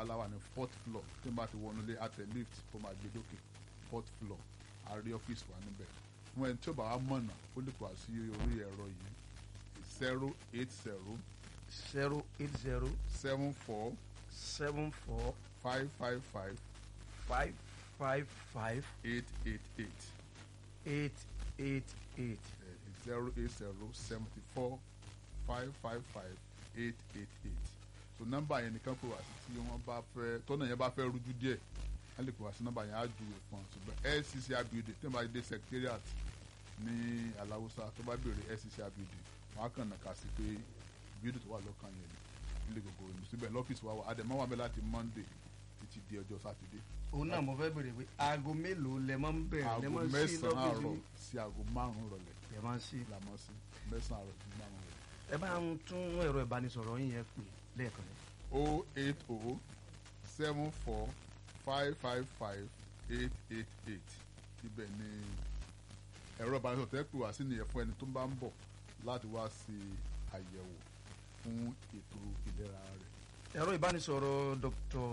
aláwa ní 4th floor tí n bá ti wọnú ilé àtẹ lift kó máa gbé dókè 4th floor àrí ọ́fíìsì wa níbẹ̀ fún ẹni tí ó bá wá mọ̀nà ó lè pa sí orí ẹ̀rọ yìí 080 080 74 74 555 555 888 888. 080 74 555 888 so nọ́mbà yẹn nìkan pè wá sí tí wọ́n bá fẹ́ tọ́nà yẹn bá fẹ́ rújú díẹ̀ wọ́n lè pè wá sí nọ́mbà yẹn á ju ìfọ̀n ṣùgbọ́n LCC Abuilding tí wọ́n bá dé secretariat ní Aláwùsá tó bá béèrè LCC Abuilding wọ́n á kàn nàka sí pé building tó wà lọ́kàn yẹn nílé gbogbo ìlú síbẹ̀ lọ́fíìsì wa wà àdèmọ́ wà bẹ́ẹ̀ láti Monday títí di ọjọ́ Sátidé. òun náà mo fẹ́ béèrè pé aago mélòó lẹ máa ń bẹ̀rẹ̀ aago mẹ́sàn-án àárọ̀ sí aago márùn-ún rọ̀lẹ́ lẹ máa ń sí làmọ́ sí mẹ́sàn-án àárọ̀ sí márùn-ún rọ̀lẹ́. ẹ bá ń tún ẹ̀rọ ìbánisọ̀rọ̀ yín yẹn pè lẹ́ẹ̀kan yẹn. 080 74 555 888 ibẹ̀ ni ẹ̀rọ ìbánisọ̀rọ̀ tẹ́ pè wá sí nìyẹn fún ẹni tó bá ń bọ̀ láti wá sí àyẹ̀wò fún ètò ìlera rẹ̀. ẹ̀rọ ìbánisọ̀rọ̀ Dr.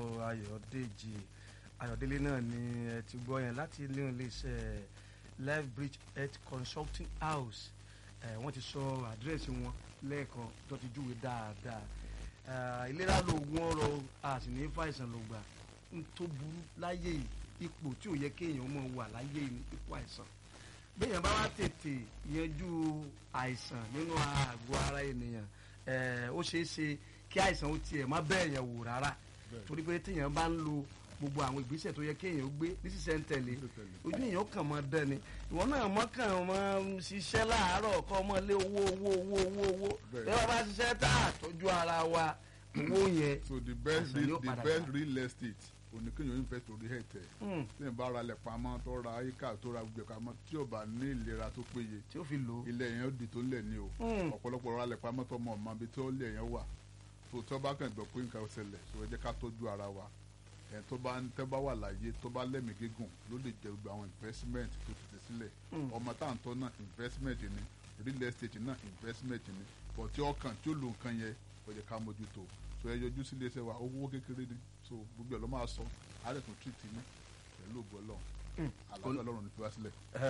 Ayọ̀délé náà ni ẹ ti gbọ́ yẹn láti ilé iṣẹ́ Life Bridge Health Consulting House. Wọ́n ti sọ àdírẹ́sì wọn lẹ́ẹ̀kan tó ti júwe dáadáa. Ìlera lóògùn ọ̀rọ̀ a sì ní fàìsàn ló gbà ń tó burú láyé ipò tí ò yẹ kéèyàn mọ̀ wà láyé ipò àìsàn. béèyàn bá wá tètè yanjú àìsàn nínú àgọ́ ara ènìyàn ó ṣeé ṣe kí àìsàn ó tiẹ̀ má bẹ́ẹ̀ yẹn wò rárá torí pé téèyàn bá ń lo gbogbo àwọn ìgbésẹ̀ tó yẹ kéèyàn gbé ní sísẹ̀ ń tẹ̀lé ojú èèyàn kàn mọ́ dán ni ìwọ náà mọ́kàn mọ́ ṣiṣẹ́ láàárọ̀ kọ́ mọ́ lé owó bẹ́ẹ̀ bá ṣiṣẹ́ tá àtọ́jú ara wa owó yẹn. so the best real estate oníkéèyàn invest orí ẹ̀tẹ̀ tí n bá ra lẹ̀ pamọ́ tó ra ayíká tó ra gbẹ̀ pamọ́ tí ò bá ní ìlera tó péye tí ó fi lò ilẹ̀ yẹn ó di tó lẹ̀ ní o ọ̀pọ̀lọpọ̀ ra lẹ̀ pamọ́ tó mọ̀ ọ̀mọ́ bí tó lẹ̀ yẹn wà tó tó bá kàn gbọ́ pé nǹkan ó ṣẹlẹ̀ so ẹ jẹ́ ká tọ́jú ara wa ẹ̀ tó bá wà láyé tó bá lẹ́mìí gígùn ló lè jẹ gbogbo àwọn investment tó ti tẹ̀ sílẹ̀ ọmọ táǹtọ́ náà investment ni real estate náà investment ni but tí ọkàn tí ó lo nǹkan yẹn ó yẹ ká mójútó so ẹ yọjú sí iléeṣẹ́ wa owó kékeré ni so gbogbo ẹ̀ ló máa sọ àárẹ̀ tó treat ní pẹ̀lú ògbó ọlọ́run àlàáfíà ọlọ́run ní fi wá sílẹ̀.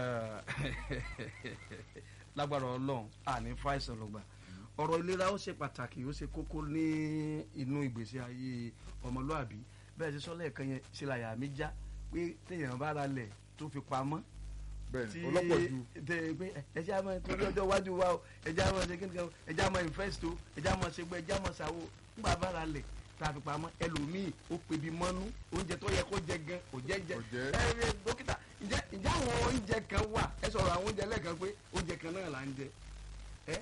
lágbára ọlọ́run àní fàìsàn ló gbà ọ̀rọ̀ ìlera ó ṣe pàtàkì ó ṣe kókó ní inú ìgbésí ayé ọmọlúàbí bẹ́ẹ̀ ṣe sọ lẹ́ẹ̀kan yẹn ṣe làyà mi já pé téèyàn bá ra lẹ̀ tó fi pamọ́ bẹ́ẹ̀ni ọlọ́pọ̀ ju ẹjẹ́ àmọ́ torí ọjọ́ iwájú wa o ẹjẹ́ àmọ́ ṣe kí ni kan ẹjẹ́ àmọ́ invest o ẹjẹ́ àmọ́ ṣe gbẹ ẹjẹ́ àmọ́ ṣàwò ńgbà bá ra lẹ̀ tá a fi pamọ́ ẹlòmíì ó pebi mọ́nú oúnjẹ tó yẹ kó jẹ gan kò jẹ ẹ dókítà ǹjẹ́ àwọn oúnjẹ kan wà ẹ sọ̀rọ̀ àwọn oúnjẹ lẹ́ẹ̀kan pé oúnjẹ kan náà là ń jẹ ẹ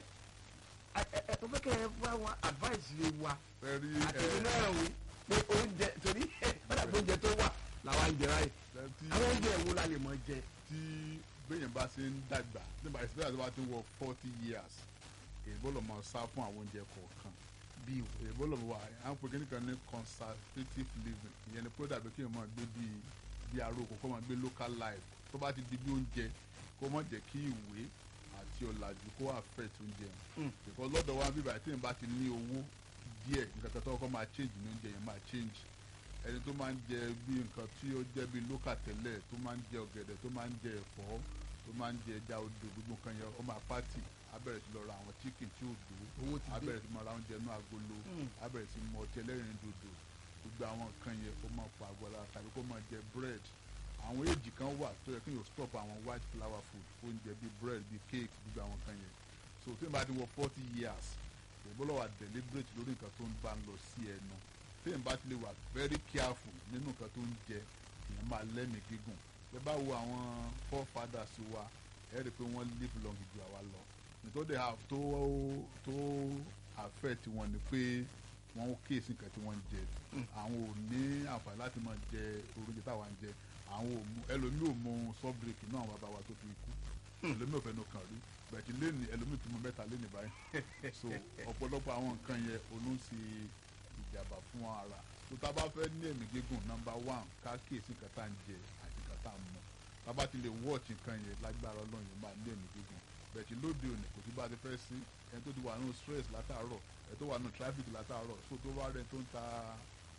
ó fẹ́ kẹ́ ẹ fún àwọn advice wa àtẹ̀wé náà wí pé oúnjẹ torí bàtà pé oúnjẹ tó wà làwọn ń jẹ ráyè àwọn oúnjẹ wo la lè mọ jẹ. tí béèyàn bá ṣe ń dàgbà nígbà ìsìlẹ̀ àti bá ti wọ 40 years èèbó lọ mọ sá fún àwọn oúnjẹ kọ̀ọ̀kan bí èèbó lọ wà á ń pè kí nìkan ní conservative living ìyẹn ni pé ó dàbí kí èèyàn máa gbé bí aróko kó máa gbé local life tó bá ti di bí oúnjẹ kó má jẹ́ kí ìwé àti ọ̀làjú kó affect oúnjẹ because lọ́dọ̀ wa bíbá tí èèyàn bá ti ní owó díẹ̀ nǹkan tó kọ́ máa change ní oúnjẹ yẹn máa change ẹni tó máa ń jẹ bí nǹkan tí ó jẹ́ bí local tẹ́lẹ̀ tó máa ń jẹ ọ̀gẹ̀dẹ̀ tó máa ń jẹ ẹ̀fọ́ tó máa ń jẹ ẹja odò gbogbo nǹkan yẹn ó máa pàtì abẹ́rẹ́ sí lọ ra àwọn chicken tí ò dúró abẹ́rẹ́ sí máa ra oúnjẹ inú agolo abẹ́rẹ́ sí mọ ọtí ẹlẹ́rìn dòdò gbogbo àwọn nǹkan yẹn ó máa pa àgọ́ lára tàbí kó máa jẹ bread àwọn èjì kan wà tó yẹ kí yóò stop àwọn white flour food oúnjẹ bíi bread bíi cake gbogbo àwọn nǹkan yẹn so tí n bá ti wọ 40 years ìbọ́lọ̀ wà deliberate lórí nǹkan tó ń bá ń lọ sí ẹnu tí n bá ti lè wà very careful nínú nǹkan tó ń jẹ ìyẹn máa lẹ́mìí gígùn ẹ bá wo àwọn forefathers wa ẹ rí i pé wọ́n live long ju àwa lọ nítorí tó affect wọn ni pé wọ́n ó kíyèsí nǹkan tí wọ́n ń jẹ àwọn ò ní àǹfààní láti máa jẹ oúnjẹ táwa ń jẹ àwọn ẹlòmíì ò mọ soft drink náà àwọn bàbá wa tó fi kú ẹlòmíì ò fẹ́ nu kàn rí bẹ̀tì lẹ́nu ẹlòmíì tó mọ mẹ́ta lẹ́nu báyìí so ọ̀pọ̀lọpọ̀ àwọn nǹkan yẹn olóńsì ìjàmbá fún ara tó tá a bá fẹ́ ní ẹ̀mí gígùn number 1 ká kíyèsí nǹkan tá à ń jẹ àti nǹkan tá à ń mu tá a bá ti lè wọ́ọ̀tì nǹkan yẹn lágbára ọlọ́run yẹn máa ní ẹ̀mí gígùn bẹ̀tì lóde òní kò sí bá a ti fẹ́ sí ẹni tó ti wà nínú stress látàárọ̀ ẹni tó wà nínú traffic látàárọ̀ so tó bá rẹ tó ń ta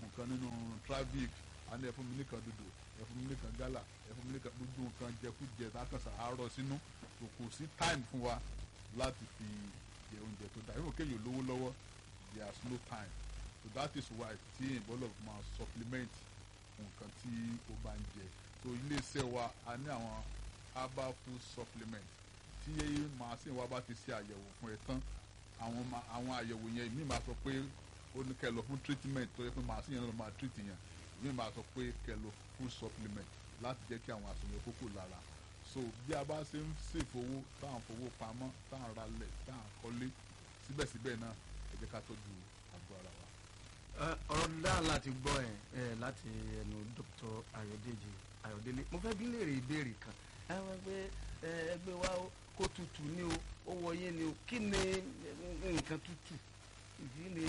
nǹkan nínú traffic a ní ẹ fún mi nìkan dòdò ẹ fún mi nìkan gálà ẹ fún mi nìkan gbogbo nǹkan jẹkújẹ tákànsá àárọ̀ sínú kò sí time fún wa láti fi jẹ oúnjẹ tó dáa ìwọ̀n kéèyàn lówó lọ́wọ́ there is no time so that is why tí ìbọ́lọ̀ máa supplement nǹkan tí ó bá ń jẹ so iléeṣẹ́ wa a ní àwọn herbal food supplement tí màásìn wa bá ti ṣe àyẹ̀wò fún ẹ tán àwọn àyẹ̀wò yẹn ìmí máa sọ pé ó ní kẹ́ lọ fún treatment tó yẹ pé màásìn yẹn ló máa treat yẹn ìmí máa sọ pé kẹ́ lọ fún supplement láti jẹ́ kí àwọn àṣeyẹ kókò lára so bí a bá ṣe ń ṣèfowó táwọn fowó pamọ́ táwọn ralẹ̀ táwọn kọ́lé síbẹ̀síbẹ̀ náà ẹ jẹ́ ká tọ́jú àgọ́ ara wa. ọ̀rọ̀ dáa láti gbọ́ ẹ̀ láti ẹnu Dr. Ayọ̀délé mo fẹ́ bí léèrè ìbéèrè kan ẹgbẹ́ wa kó tutù ní o ó wọ̀nyí ni o kí ni nǹkan tutù kí ni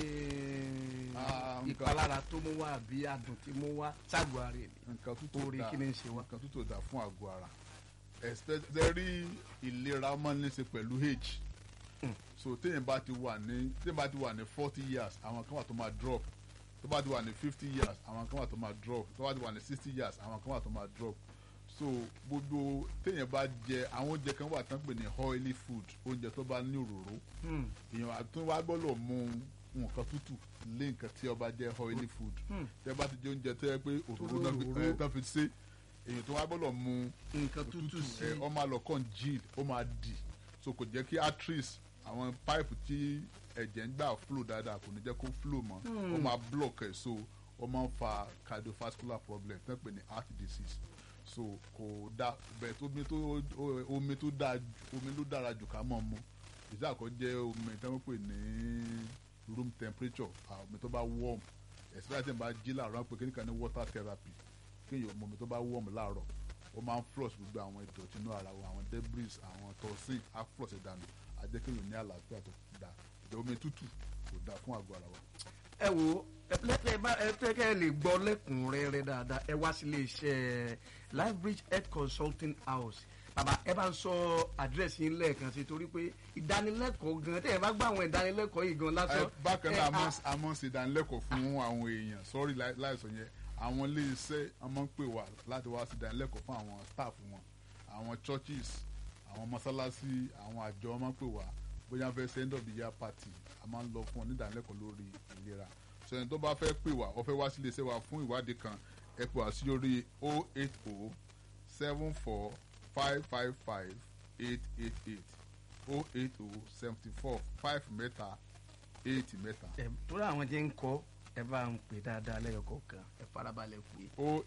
ìpalára tó mú wá àbí adùn tí mú wá ságọ́ ara rẹ̀ nǹkan tútù orí kí ni ń ṣe wá. nǹkan tútù dà fún àgọ́ ara especially ìlera máa ń ní ṣe pẹ̀lú age so téèyàn bá ti wà ní 40 years àwọn kan wà tó máa drop tó bá ti wà ní 50 years àwọn kan wà tó máa drop tó bá ti wà ní 60 years àwọn kan wà tó máa drop so gbogbo téèyàn bá jẹ àwọn oúnjẹ kan wà tán pè ní oily food oúnjẹ tó bá ní òróró èèyàn àtún wá gbọ́dọ̀ mú nǹkan tútù lé nǹkan tí ó bá jẹ oily food tẹ́ bá ti jẹ oúnjẹ tó yẹ pé òróró náà tán fi ṣe èèyàn tó wá gbọ́dọ̀ mú nǹkan tútù sí ó máa lọ congeal ó máa dì so kò jẹ́ kí arteries àwọn pipe tí ẹ̀jẹ̀ ń gbà flow dáadáa kò ní jẹ́ kó flow mọ́ ó máa block ẹ̀ so ó máa ń fa cardiovascular problem tẹ́ pè ní heart disease so kò dá bẹ́ẹ̀ tó omi ló dára jù ká mọ̀ mu ìṣàkó jẹ́ omi tí wọ́n pè ní room temperature omi tó bá warm especially tí wọ́n bá jí láàárọ̀ pé kí nìkan ní water therapy kéèyàn mọ omi tó bá warm láàárọ̀ ó máa ń flush gbogbo àwọn ìdọ̀tí inú ara wa àwọn debris àwọn toxin á flush ẹ̀ dànù á jẹ́ kéèyàn ní àlàáfíà tó dáa ìdọ̀ omi tútù kò dáa fún àgọ́ ara wa. ẹ wo ẹ fẹ́ kẹ́ ẹ lè gbọ́ lẹ́kùnrẹ́rẹ́ dáadáa ẹ wá sí iléeṣẹ́ Lifebridge Health Consulting House bàbá ẹ bá ń sọ àdírẹ́sì yín lẹ́ẹ̀kan sí torí pé ìdánilẹ́kọ̀ọ́ gan tẹ́ ẹ bá gbọ́ àwọn ìdánilẹ́kọ̀ọ́ yìí gan lásán. bákan náà a mọ̀ sí ìdánilẹ́kọ̀ọ́ fún àwọn èèyàn sọ́rí láìsọ yẹn àwọn iléeṣẹ́ a máa ń pè wá láti wá sí ìdánilẹ́kọ̀ọ́ fún àwọn staff wọn àwọn churches àwọn mọ́sálásí àwọn àjọ máa ń pè wá bóyá fẹ́ ṣe end of the year party a máa ń lọ fún ọ ní ìdánilẹ́kọ̀ọ́ lórí ìlera so ẹni tó bá fẹ́ pè wá ó fẹ́ wá sí iléeṣẹ́ wa fún ìwádìí kan ẹ pè wá sí orí 08074555888 0807455 tó rà àwọn tí ń kọ́ ẹ bá ń pè dáadáa lẹ́yọ̀ kọ̀ọ̀kan ẹ farabalẹ̀ pé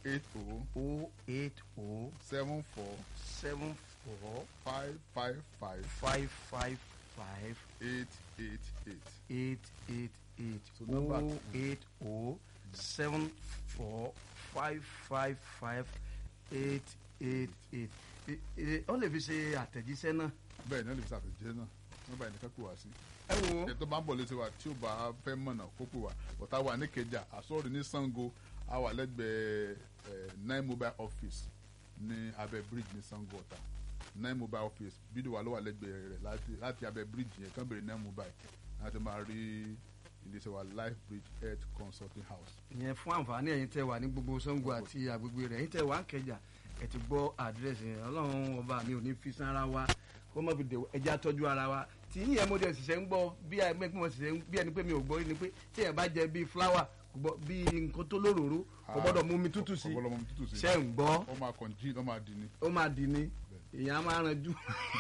08074 ó lè fi ṣe àtẹ̀jíṣẹ́ náà. bẹ́ẹ̀ ni ó lè fi ṣe àtẹ̀jíṣẹ́ náà wọ́n bá ẹnìkan pè wá sí. ẹ wo ẹ tó bá ń bọ̀ létí wa tí ó bá fẹ́ mọ̀nà kó pè wá ọ̀tá wà ní Ìkẹjà àsọ̀rọ̀ ní Sango a wà lẹ́gbẹ̀ẹ́ 9 mobile office ní abẹ́ bridge ní Sango Ọ̀tà 9 mobile office bídò wà ló wà lẹ́gbẹ̀ẹ́ rẹ̀ láti abẹ́ bridge yẹn kàn bèrè 9 mobile láti máa rí iléeṣẹ́ wa Lifebridge Health Consulting House. ìyẹn fún àǹfààní ẹ̀yin tẹ́ wà ní gbogbo Sango àti agbègbè rẹ̀ ẹ̀yin tẹ́ wà ń Kẹjà ẹ ti gbọ́ àdírẹ́sì yẹn Ọlọ́run ọba mi ò ní fi sanra wa kó má fi dè ẹja tọ́jú ara wa tí yíyan mo dẹ̀ ṣiṣẹ́ ń gbọ́ bí ẹni pé mi ò gbọ́ rí ni pé tí ẹ bá jẹ bíi fúláwà bí nǹkan tó lóròró kò gbọ́dọ̀ mú mi tútù sí ṣe ń gbọ́ ó máa kọ̀ǹjì ó máa dì ní. ó máa dì ní èèyàn á máa ranjú.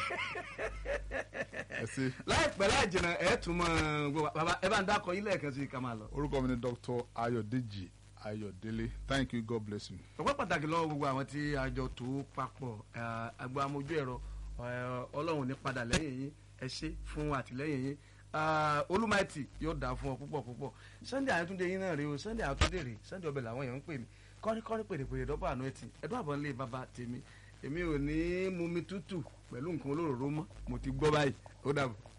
láìpẹ́ láì jìnnà ẹ̀ tún mọ́ bàbá ẹ bá ń dákọ̀ ilé ẹ̀kan sí ká máa lọ. orúkọ mi ni Dr. Ayọ̀dèjì Ayọ̀délé thank you God bless you. ọpẹ́ pàtàkì lọ́wọ́ gbogbo àwọn tí àjọ tó papọ̀ àgbà amójú ẹ̀rọ Ọlọ́run ní padà lẹ́yìn yín ẹ ṣé fún àtìlẹ́yìn yín Olúmáìtì yóò dà fún ọ púpọ̀ púpọ̀ Sunday Àtúndé yín náà rèé o Sunday Àtúndé rèé Sunday ọbẹ̀ làwọn èèyàn ń pè mí kọ́ríkọ́rí pèrèpèrè dọ́bà àánú ẹtì ẹ̀dọ́ àbọ̀ ńlẹ̀ bàbá tèmi èmi ò ní mumi tútù pẹ̀lú nǹkan olóróró mọ́ mo ti gbọ́ báyìí ó dàbọ̀.